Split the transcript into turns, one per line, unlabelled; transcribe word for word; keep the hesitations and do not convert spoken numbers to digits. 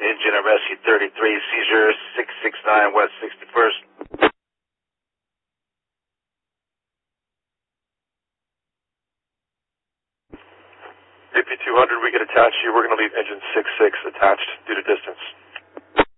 Engine at Rescue thirty-three, seizure six six nine West sixty-first.
A P two hundred, we can attach you. We're going to leave engine six six attached due to distance.